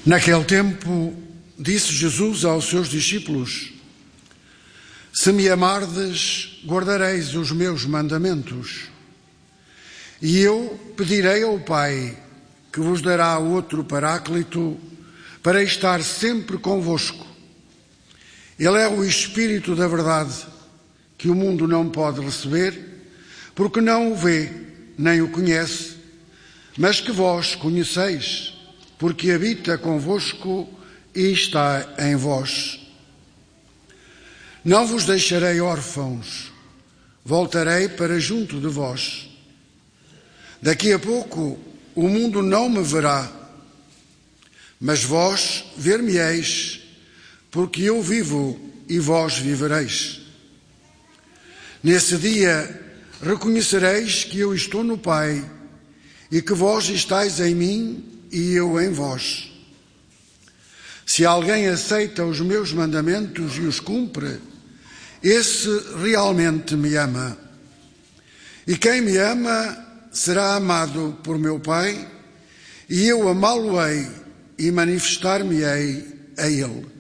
Naquele tempo, disse Jesus aos seus discípulos: Se me amardes, guardareis os meus mandamentos. E eu pedirei ao Pai, que vos dará outro Paráclito, para estar sempre convosco. Ele é o Espírito da verdade, que o mundo não pode receber, porque não o vê, nem o conhece, mas que vós conheceis, porque habita convosco e está em vós. Não vos deixarei órfãos, voltarei para junto de vós. Daqui a pouco o mundo não me verá, mas vós ver-me-eis, porque eu vivo e vós vivereis. Nesse dia reconhecereis que eu estou no Pai e que vós estáis em mim e eu em vós. Se alguém aceita os meus mandamentos e os cumpre, esse realmente me ama. E quem me ama será amado por meu Pai, e eu amá-lo-ei e manifestar-me-ei a ele.